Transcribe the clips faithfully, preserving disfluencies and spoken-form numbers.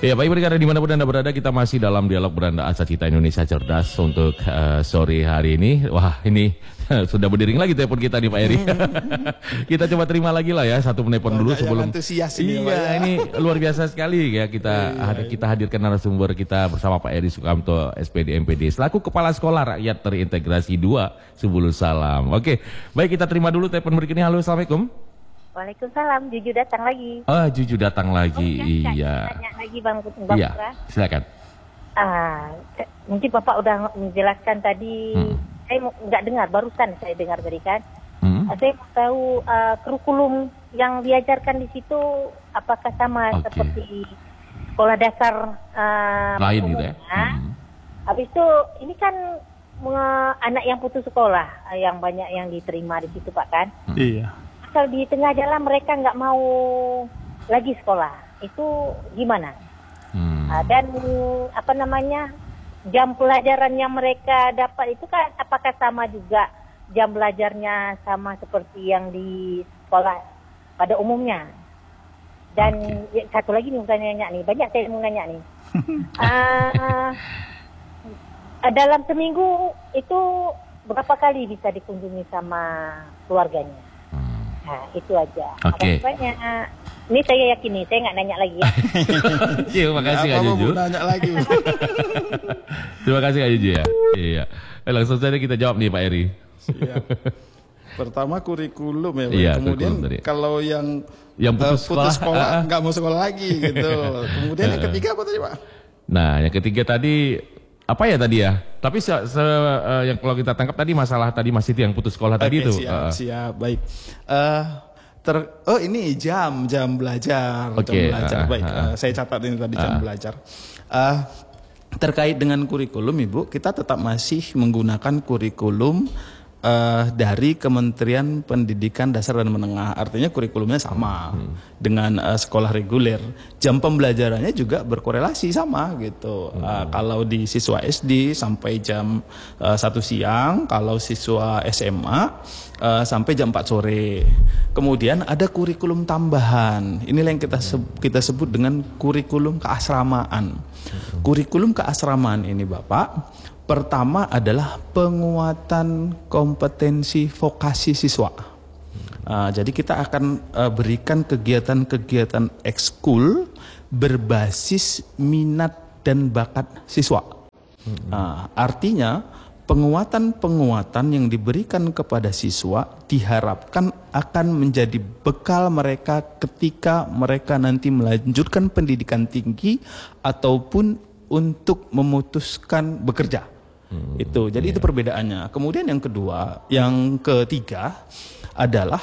Ya, Pak Ibu, karena dimanapun Anda berada, kita masih dalam dialog beranda Asa Cita Indonesia Cerdas untuk uh, sore hari ini. Wah, ini sudah berdering lagi telepon kita nih Pak Eri. Kita coba terima lagi lah ya, satu menelpon dulu sebelum. Antusias ini, iya, ya. Ini luar biasa sekali ya kita iya, iya. kita hadirkan narasumber kita bersama Pak Eri Sukamto, S P D M P D, selaku Kepala Sekolah Rakyat Terintegrasi dua Subulus Salam. Oke, baik, kita terima dulu telepon berikutnya. Halo, Assalamualaikum. Waalaikumsalam, Juju datang lagi. Ah, Juju datang lagi, oh, iya. Tanya lagi Bang, Bang Iya, Putra. silakan. Ah, mungkin Bapak udah menjelaskan tadi, hmm. saya nggak dengar, barusan saya dengar tadi kan. Hmm. Saya mau tahu uh, kurikulum yang diajarkan di situ apakah sama okay. seperti sekolah dasar uh, lain gitu ya. Hmm. Habis itu ini kan uh, anak yang putus sekolah uh, yang banyak yang diterima di situ Pak kan. Hmm. Iya. Kalau di tengah jalan mereka nggak mau lagi sekolah, itu gimana? Hmm. Uh, dan apa namanya jam pelajaran yang mereka dapat itu kan apakah sama juga jam belajarnya sama seperti yang di sekolah pada umumnya? Dan okay. satu lagi nih mau nanya nih, banyak saya mau nanya nih. uh, dalam seminggu itu berapa kali bisa dikunjungi sama keluarganya? Nah, itu aja. Oke. Okay. Ini saya yakin nih, saya nggak nanya lagi ya. Terima kasih Kak Juju. Nanya lagi. Terima kasih Kak Juju ya. Iya. Eh, langsung saja kita jawab nih Pak Eri. Siap. Pertama kurikulum ya, Pak. Iya, kemudian kalau yang yang putus uh, putus sekolah nggak mau sekolah lagi gitu. Kemudian yang ketiga apa tadi Pak? Nah, yang ketiga tadi apa ya tadi ya? Tapi se, se uh, yang kalau kita tangkap tadi masalah tadi masih itu yang putus sekolah okay, tadi itu. Siap, uh, siap, baik. Uh, ter, oh ini jam jam belajar, okay, jam belajar. uh, Baik, uh, uh, saya catat ini tadi uh, jam belajar. Uh, terkait dengan kurikulum, Ibu, kita tetap masih menggunakan kurikulum Uh, dari Kementerian Pendidikan Dasar dan Menengah, artinya kurikulumnya sama hmm. dengan uh, sekolah reguler. Jam pembelajarannya juga berkorelasi sama gitu. Hmm. Uh, kalau di siswa S D sampai jam uh, satu siang, kalau siswa S M A uh, sampai jam empat sore. Kemudian ada kurikulum tambahan. Inilah yang kita se kita sebut dengan kurikulum keasramaan. Hmm. Kurikulum keasramaan ini, Bapak, pertama adalah penguatan kompetensi vokasi siswa. Uh, jadi kita akan uh, berikan kegiatan-kegiatan ekskul berbasis minat dan bakat siswa. Uh, artinya penguatan-penguatan yang diberikan kepada siswa diharapkan akan menjadi bekal mereka ketika mereka nanti melanjutkan pendidikan tinggi ataupun untuk memutuskan bekerja. Hmm, itu jadi iya. Itu perbedaannya. Kemudian yang kedua, yang ketiga adalah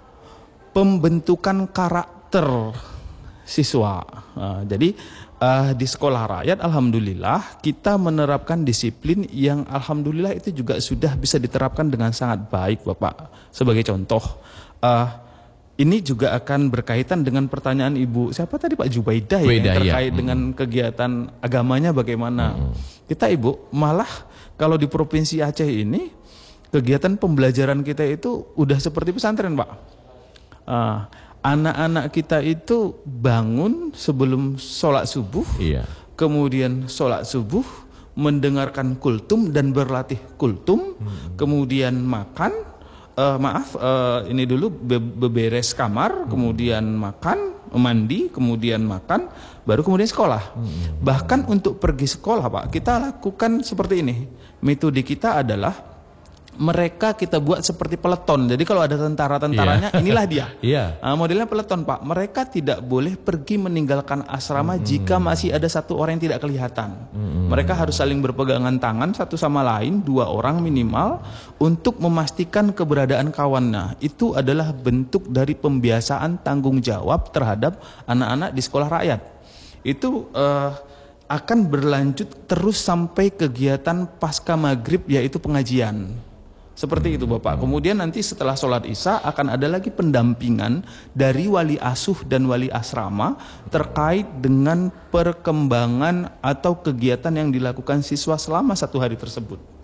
pembentukan karakter siswa. Nah, jadi uh, di sekolah rakyat alhamdulillah kita menerapkan disiplin yang alhamdulillah itu juga sudah bisa diterapkan dengan sangat baik, Bapak. Sebagai contoh, uh, ini juga akan berkaitan dengan pertanyaan Ibu siapa tadi Pak Jubaidah ya, terkait ya. dengan kegiatan agamanya bagaimana. Hmm. Kita Ibu malah kalau di Provinsi Aceh ini kegiatan pembelajaran kita itu udah seperti pesantren Pak. Uh, anak-anak kita itu bangun sebelum sholat subuh, iya. kemudian sholat subuh, mendengarkan kultum dan berlatih kultum, hmm. kemudian makan. Uh, maaf, uh, ini dulu be beberes kamar, hmm. kemudian makan, mandi, kemudian makan, baru kemudian sekolah. Hmm. Bahkan untuk pergi sekolah, Pak, kita lakukan seperti ini. Metode kita adalah mereka kita buat seperti peleton. Jadi kalau ada tentara-tentaranya, yeah. inilah dia. yeah. uh, modelnya peleton, Pak. Mereka tidak boleh pergi meninggalkan asrama mm. jika masih ada satu orang yang tidak kelihatan. Mm. Mereka harus saling berpegangan tangan satu sama lain, dua orang minimal, untuk memastikan keberadaan kawannya. Itu adalah bentuk dari pembiasaan tanggung jawab terhadap anak-anak di sekolah rakyat. Itu uh, akan berlanjut terus sampai kegiatan pasca maghrib, yaitu pengajian. Seperti itu Bapak. Kemudian nanti setelah sholat isya akan ada lagi pendampingan dari wali asuh dan wali asrama terkait dengan perkembangan atau kegiatan yang dilakukan siswa selama satu hari tersebut.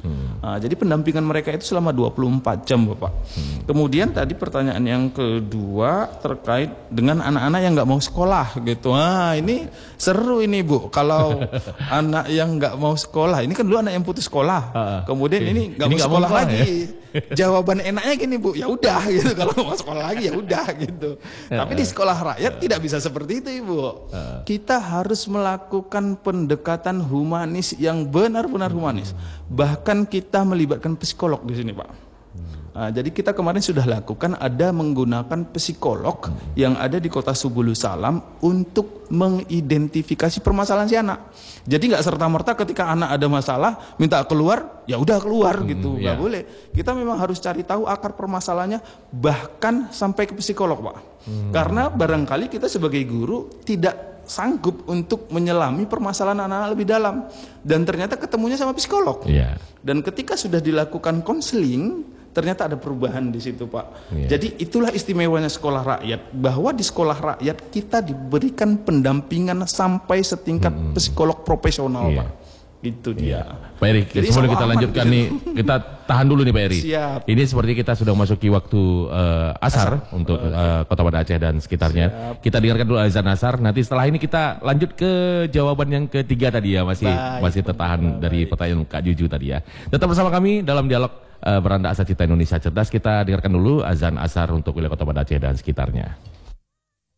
Hmm. Nah, jadi pendampingan mereka itu selama dua puluh empat jam, Bapak. Hmm. Kemudian tadi pertanyaan yang kedua terkait dengan anak-anak yang nggak mau sekolah gitu. Nah, ini seru ini, Bu. Kalau anak yang nggak mau sekolah, ini kan dulu anak yang putus sekolah. Uh, Kemudian okay. ini nggak mau sekolah mau lagi. Ya? Jawaban enaknya gini, Bu. Ya udah gitu. Kalau mau sekolah lagi ya udah gitu. Uh, Tapi di sekolah rakyat uh, tidak bisa seperti itu, Ibu. Uh, Kita harus melakukan pendekatan humanis yang benar-benar humanis. Bahkan kita melibatkan psikolog di sini, Pak. Nah, jadi kita kemarin sudah lakukan ada menggunakan psikolog yang ada di Kota Subulu Salam untuk mengidentifikasi permasalahan si anak. Jadi nggak serta-merta ketika anak ada masalah minta keluar, ya udah keluar hmm, gitu, nggak yeah. boleh. Kita memang harus cari tahu akar permasalahannya, bahkan sampai ke psikolog, Pak. Hmm. Karena barangkali kita sebagai guru tidak sanggup untuk menyelami permasalahan anak-anak lebih dalam, dan ternyata ketemunya sama psikolog. Yeah. Dan ketika sudah dilakukan konseling, ternyata ada perubahan di situ, Pak. Yeah. Jadi itulah istimewanya sekolah rakyat, bahwa di sekolah rakyat kita diberikan pendampingan sampai setingkat hmm. psikolog profesional, yeah. Pak. Itu dia. Yeah. Pak Eri, sebelum kita lanjutkan nih, kita tahan dulu nih Pak Eri. Siap. Ini seperti kita sudah masuki waktu uh, asar, asar untuk uh, Kota Banda Aceh dan sekitarnya. Siap. Kita dengarkan dulu azan asar. Nanti setelah ini kita lanjut ke jawaban yang ketiga tadi ya, masih baik, masih tertahan baik. dari pertanyaan Kak Juju tadi ya. Tetap bersama kami dalam dialog uh, Beranda Asal Cita Indonesia Cerdas. Kita dengarkan dulu azan asar untuk wilayah Kota Banda Aceh dan sekitarnya.